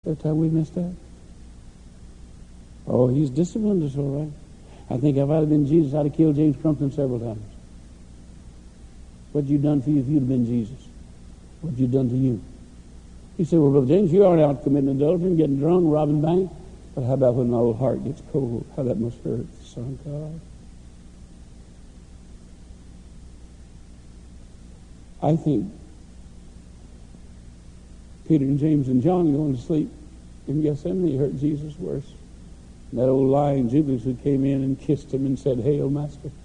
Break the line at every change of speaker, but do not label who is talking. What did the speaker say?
Every time we messed up. Oh, he's disciplined us, all right. I think if I'd have been Jesus, I'd have killed James Crumpton several times. What'd you done for you if you'd have been Jesus? What'd you done to you? He said, well, Brother James, you aren't out committing adultery and getting drunk, robbing banks. But how about when my old heart gets cold? How that must hurt, Son of God. I think Peter and James and John going to sleep in Gethsemane hurt Jesus worse. And that old lying Judas who came in and kissed him and said, Hail, Master.